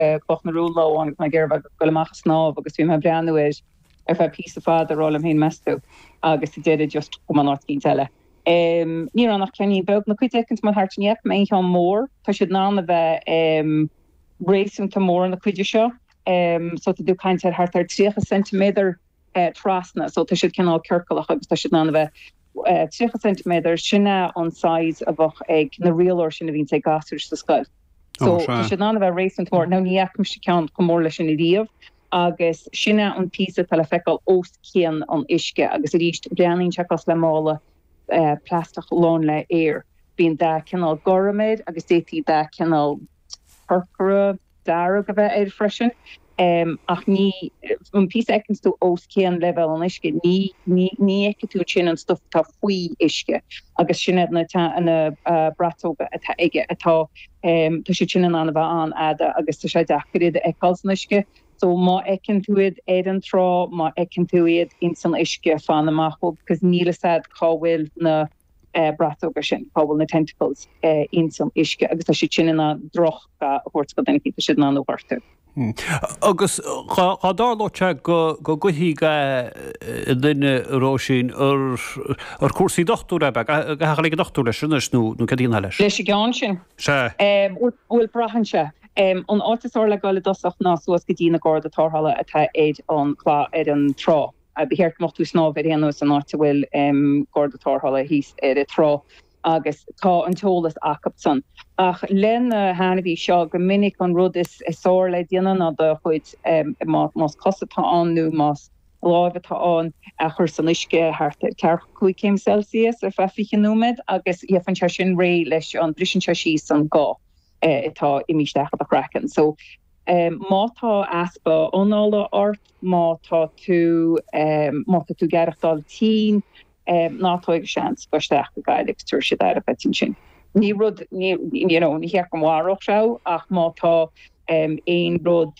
coch na rúló an na ggéirbh go amachchas snáb agus bhí me breanúir ar bheith pí a fád arráil am hén meú agus i déad just go an ácí teile. Ní annach ceanní beg na chuidecinn mar hartníach mé an mór tá siad ná a bheith réún tá mór na chuide seo so dú caiint hart 3 centimeter trasna so tá siad cinál circalach agus tá siad ná a bheith 3 centimeter sinna an size a bfach ag na réalor sin a bhín sé gasúir sa scoil. So tá siad ná a bheith réún mór ná níachm si cean go mór leis sin i riamh agus sinna an písa tal feáil os céan an isce agus a ríist breanín teachas le mála plastach lán le éir. Bhíon da cinál goraméid agus détí da cinál percura dara go bheith éir freisin. Ach ní an pí ekins tú os céan level an isce ní eice tú sin an stuff tá faoi isce agus sinna na bratóga atá ige atá tá sé sin an bheith an ada agus tá sé dachrid eáils an isce. So má ekken túid an trá má ekken túid in san isce fan amachú, because níle sad cáhfuil na bratóga sin cáhfuil na tentacles in san isce agus tá sé sin na droch hort go denna si ná nó bhharrta. Agus chadáláte go gohí duine rósin ar cuasaí dochtú be go le dochtú leis nó cadíon leis. Leis gáin sin? Se? Bhfuil brahan se. An átasá le gáile dosach ná suas go dtína gáda táthala atá éid an chlá an trá. Behéirt mochtú snáb réanús an áta bhfuil gáda táthala híos a trá agus tá an tólas acapson. Ach len hanahí seo go minic an rud is sóir le déanana ná de chuid más cosatá an nó más láivetá an a chur san isce hart 5 Celsius ar fefichen nómed agus iefan se sin ré leis an brisin se sí san gá. Itá imisteach a kraken. So mátá aspa onála ort, mátá tú gerachtal tí nátóig seans gosteach go gaiileach túir si a betin sin. Ní rud ní heach an bhharach seo ach mátá ein rud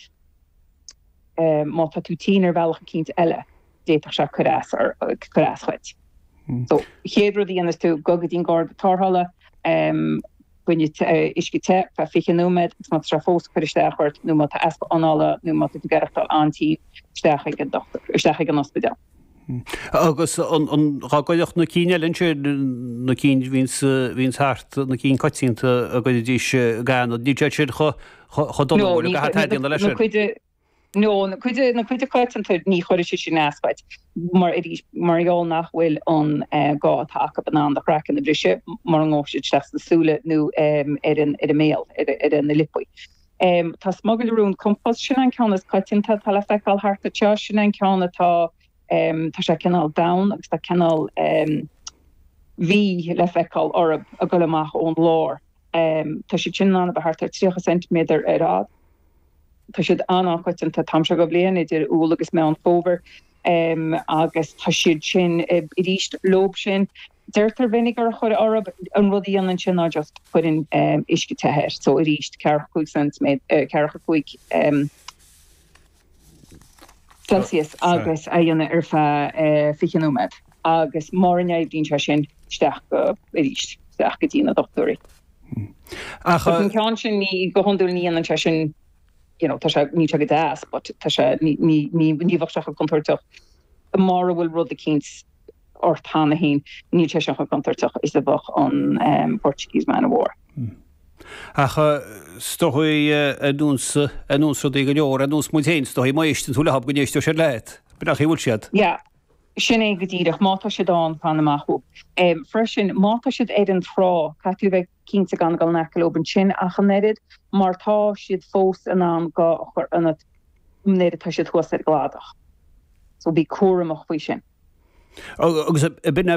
mátá tú tíar bhealach cinint eile déach se churáschuit. So chéad rudí anas tú gogadín gáda tárhala bunne isci te fe fiche nómed mat tra fós chuiristeachhart nó mat aspa anála nó mat gerachtal antí steach an ospedal. Agus an rágoideach na cíine linse na cín víns hart na cín coitínta a go ddís gan ní sé chodó gatheíon leis. No, na cuide coitanta ní choir sin náspait marall nachhfuil an gá take an de crack in de brise mar an óisiid na súle nó ar a méal ar an na lipui. Tá smogilrún kompas sin an ceannas coitinta tal feáil hartta te sin an ceanna tá sé cenál da agus tá cenál hí le feáil orb a go amach ón lár. Tá sé sin an a hartta 3 centimeter arrád. Tá siad anáchaitinta tamse go blian idir úl agus me an fóver agus tá siad sin i ríist lob sin. Deirtar vinnigar chuir orb an rudí an sin ná just chuin isci tehéir, so i ríist 5 Celsius agus a dhéanana ar fe fichanómed agus mar an éibhdín se sin steach go i ríist steach go dtína dochtúirí. An cean sin ní go honúil ní an sin tá sé ní go dáas, but tá sé níhachseach a contortach. Mar bhfuil rud a cíns ortána hín ní seach a contortach is a bfach an Portuguese man of war. Acha stohui anús rodí go leor anús mutéin stohi maistin túla hab gonéistú sé leit. Bina chi bhúl siad? Ja, sin é go dtíireach mátá sé dáin panamachú. Freisin mátá siad an trá catú bheith cínta gan gal necalóban sin a chanéid martá siad fós an gá chur anad néad tá siad thuas ar gládach. So bí cuaramach faoi sin. Agus binne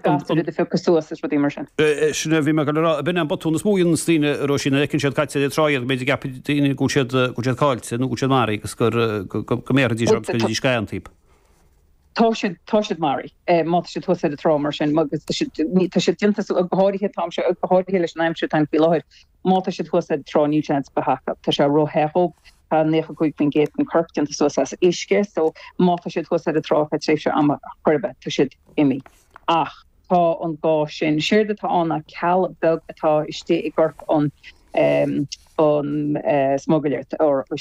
Sinna bhí me bin an botún smúin tíine ro sin ecinn siad caiite tráir méidir gaptíine gúisiad cáilte nó gúisiad marí agus gur go médí dí scaantíp. Tá siad mari má si thu a trámar sin agus tá si dinta a goáirithe tam se goáirithe leis naimse tan fi láir má si thu a tráníchans behacha tá se rothehób necha goig bin géit an kirktin so as isce so má si thu a trá tréise am churbe tu siid imi ach tá an gá sin siirde tá an a cal beg atá isté I gurp an chun smuggleirt or